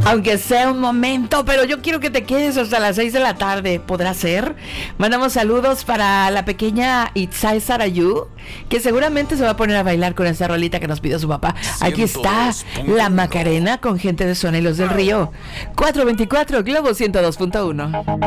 Aunque sea un momento, pero yo quiero que te quedes hasta las 6 de la tarde. ¿Podrá ser? Mandamos saludos para la pequeña Itzai Sarayu, que seguramente se va a poner a bailar con esta rolita que nos pidió su papá. Aquí está la Macarena con gente de Zona y los del Río. 424 Globo 102.1.